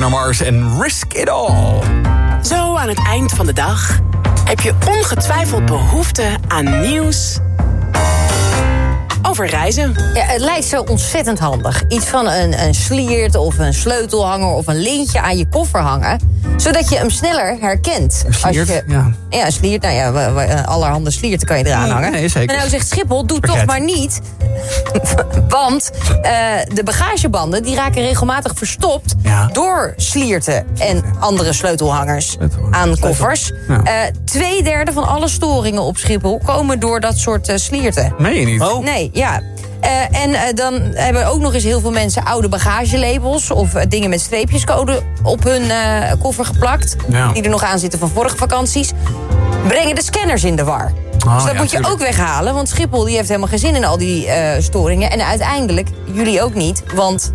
Bruno Mars en Risk It All. Zo aan het eind van de dag heb je ongetwijfeld behoefte aan nieuws over reizen. Ja, het lijkt zo ontzettend handig. Iets van een sliert of een sleutelhanger of een lintje aan je koffer hangen, zodat je hem sneller herkent. Een sliert, als je, ja. Ja, een sliert. Nou ja, allerhande slierten kan je eraan hangen. Nee, zeker. En nou zegt Schiphol, doe toch maar niet. Want de bagagebanden die raken regelmatig verstopt door slierten en andere sleutelhangers aan koffers. Ja. 2/3 van alle storingen op Schiphol komen door dat soort slierten. Meen je niet? Oh. Nee, ja. Dan hebben ook nog eens heel veel mensen oude bagagelabels of dingen met streepjescode op hun koffer geplakt. Ja. Die er nog aan zitten van vorige vakanties. Brengen de scanners in de war. Dus dat moet je ook weghalen, want Schiphol die heeft helemaal geen zin in al die storingen. En uiteindelijk, jullie ook niet, want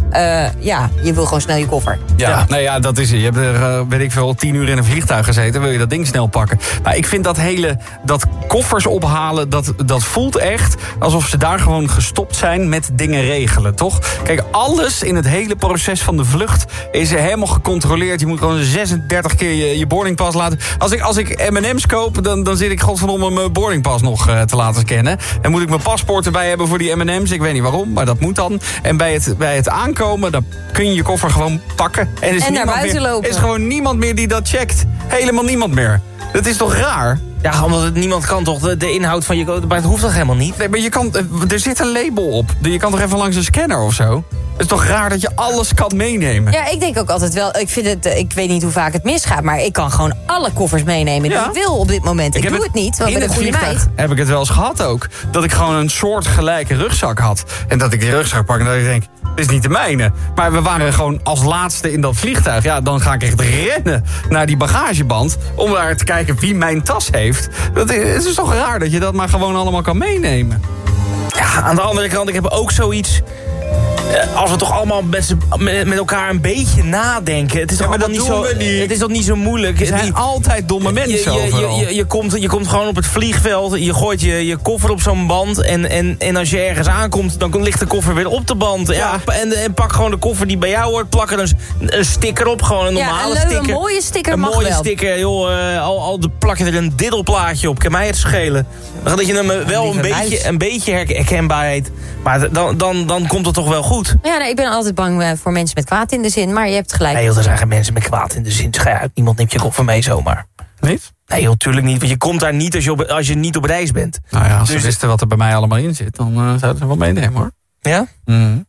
je wil gewoon snel je koffer. Ja, nou ja, dat is het. Je hebt er, weet ik veel, 10 uur in een vliegtuig gezeten. Wil je dat ding snel pakken? Maar ik vind dat koffers ophalen, dat voelt echt alsof ze daar gewoon gestopt zijn met dingen regelen, toch? Kijk, alles in het hele proces van de vlucht is helemaal gecontroleerd. Je moet gewoon 36 keer je boardingpas laten. Als ik M&M's koop, dan zit ik godverdomme mijn boardingpas nog te laten scannen. En moet ik mijn paspoort erbij hebben voor die M&M's. Ik weet niet waarom, maar dat moet dan. En bij het aankomen, dan kun je je koffer gewoon pakken. En naar buiten lopen. Er is gewoon niemand meer die dat checkt. Helemaal niemand meer. Dat is toch raar? Ja, omdat niemand kan toch de inhoud van je... Maar het hoeft toch helemaal niet? Nee, maar er zit een label op. Je kan toch even langs een scanner of zo? Het is toch raar dat je alles kan meenemen? Ja, ik denk ook altijd wel... Ik weet niet hoe vaak het misgaat, maar ik kan gewoon alle koffers meenemen die ik wil op dit moment. Ik doe het niet, want ik ben een goede meid. Heb ik het wel eens gehad ook. Dat ik gewoon een soortgelijke rugzak had. En dat ik die rugzak pak en dat ik denk... Dit is niet de mijne. Maar we waren gewoon als laatste in dat vliegtuig. Ja, dan ga ik echt rennen naar die bagageband... om daar te kijken wie mijn tas heeft. Het is toch raar dat je dat maar gewoon allemaal kan meenemen. Ja, aan de andere kant, ik heb ook zoiets... Als we toch allemaal met elkaar een beetje nadenken. Het is toch allemaal niet zo. Het is toch niet zo moeilijk. Er zijn altijd domme mensen overal. Je komt gewoon op het vliegveld. Je gooit je koffer op zo'n band. En als je ergens aankomt, dan ligt de koffer weer op de band. Ja. En pak gewoon de koffer die bij jou hoort. Plak er een sticker op. Gewoon een normale sticker. Een mooie sticker een mag mooie wel. sticker, joh. Plak je er een diddelplaatje op. Kan mij het schelen. Dan dat je hem wel een beetje herkenbaarheid. Maar dan komt het toch wel goed. Ja, nee, ik ben altijd bang voor mensen met kwaad in de zin. Maar je hebt gelijk. Nee, joh, er zijn geen mensen met kwaad in de zin. Schij uit, niemand neemt je koffer mee zomaar. Niet? Nee, joh, tuurlijk niet. Want je komt daar niet als je niet op reis bent. Nou ja, als ze wisten wat er bij mij allemaal in zit... dan zouden ze wel meenemen, hoor. Ja? Mm.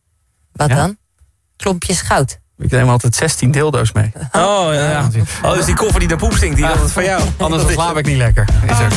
Wat dan? Klompjes goud. Ik neem altijd 16 dildo's mee. Oh, ja. Oh, dus die koffer die naar poep stinkt, die dat van jou. Anders slaap ik niet lekker. Is er.